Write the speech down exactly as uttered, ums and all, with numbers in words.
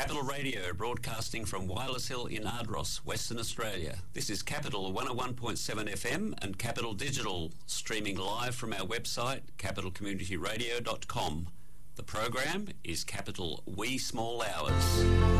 Capital Radio, broadcasting from Wireless Hill in Ardross, Western Australia. This is Capital one oh one point seven F M and Capital Digital, streaming live from our website, capital community radio dot com. The program is Capital Wee Small Hours.